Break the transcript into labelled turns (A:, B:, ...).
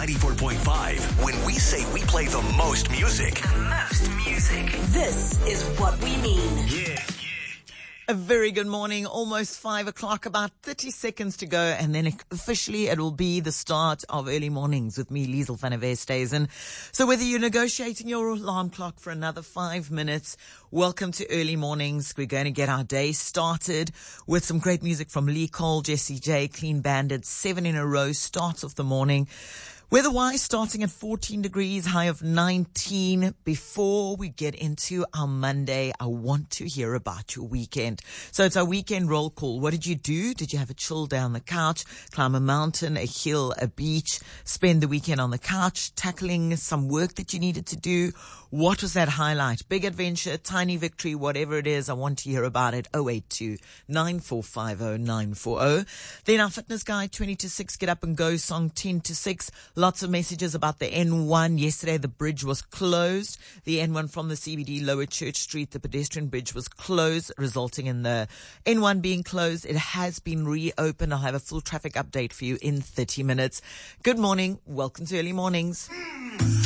A: 94.5. When we say we play the most music.
B: This is what we mean.
A: Yeah.
C: A very good morning, almost 5 o'clock, about 30 seconds to go, and then officially it will be the start of early mornings with me, Liesl van der Westhuizen. So whether you're negotiating your alarm clock for another 5 minutes, welcome to early mornings. We're going to get our day started with some great music from Lee Cole, Jessie J, Clean Bandit, 7 in a row, starts off the morning. Weather-wise, starting at 14 degrees, high of 19. Before we get into our Monday, I want to hear about your weekend. So it's our weekend roll call. What did you do? Did you have a chill down the couch, climb a mountain, a hill, a beach, spend the weekend on the couch, tackling some work that you needed to do? What was that highlight? Big adventure, tiny victory, whatever it is, I want to hear about it. 082-9450-940. Then our fitness guide, 20 to 6, get up and go, song 10 to 6. Lots of messages about the N1. Yesterday, the bridge was closed. The N1 from the CBD, Lower Church Street, the pedestrian bridge was closed, resulting in the N1 being closed. It has been reopened. I'll have a full traffic update for you in 30 minutes. Good morning. Welcome to Early Mornings.